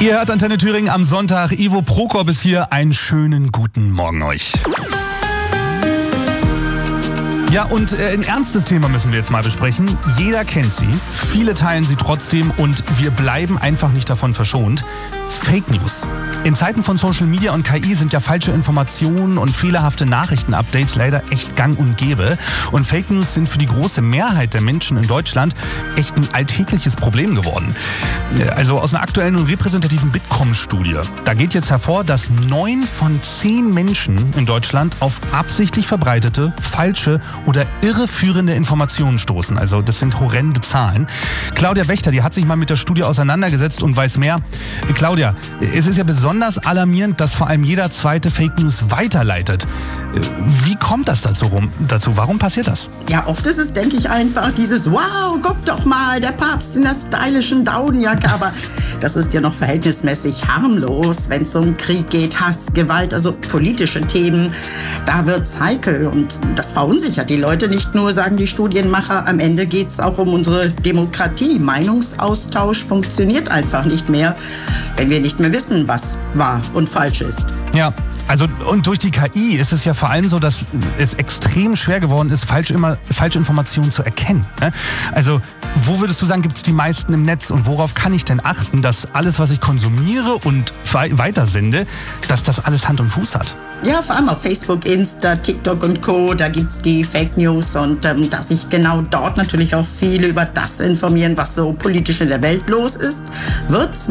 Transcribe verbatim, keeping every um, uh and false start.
Ihr hört Antenne Thüringen am Sonntag. Ivo Prokop ist hier. Einen schönen guten Morgen euch. Ja, und äh, ein ernstes Thema müssen wir jetzt mal besprechen. Jeder kennt sie, viele teilen sie trotzdem und wir bleiben einfach nicht davon verschont. Fake News. In Zeiten von Social Media und K I sind ja falsche Informationen und fehlerhafte Nachrichtenupdates leider echt gang und gäbe. Und Fake News sind für die große Mehrheit der Menschen in Deutschland echt ein alltägliches Problem geworden. Also aus einer aktuellen und repräsentativen Bitkom-Studie. Da geht jetzt hervor, dass neun von zehn Menschen in Deutschland auf absichtlich verbreitete, falsche oder irreführende Informationen stoßen. Also das sind horrende Zahlen. Claudia Wächter, die hat sich mal mit der Studie auseinandergesetzt und weiß mehr. Claudia, es ist ja besonders alarmierend, dass vor allem jeder zweite Fake News weiterleitet. Wie kommt das dazu rum? Dazu? Warum passiert das? Ja, oft ist es, denke ich, einfach dieses Wow, guck doch mal, der Papst in der stylischen Daumenjacke. Aber das ist ja noch verhältnismäßig harmlos, wenn es um Krieg geht, Hass, Gewalt, also politische Themen. Da wird's heikel und das verunsichert die Leute nicht nur, sagen die Studienmacher. Am Ende geht's auch um unsere Demokratie. Meinungsaustausch funktioniert einfach nicht mehr, wenn wir nicht mehr wissen, was wahr und falsch ist. Ja, also und durch die K I ist es ja vor allem so, dass es extrem schwer geworden ist, falsche, immer, falsche Informationen zu erkennen. Ne? Also wo würdest du sagen, gibt es die meisten im Netz und worauf kann ich denn achten, dass alles, was ich konsumiere und weitersende, dass das alles Hand und Fuß hat? Ja, vor allem auf Facebook, Insta, TikTok und Co., da gibt's die Fake News und ähm, dass sich genau dort natürlich auch viele über das informieren, was so politisch in der Welt los ist, wird's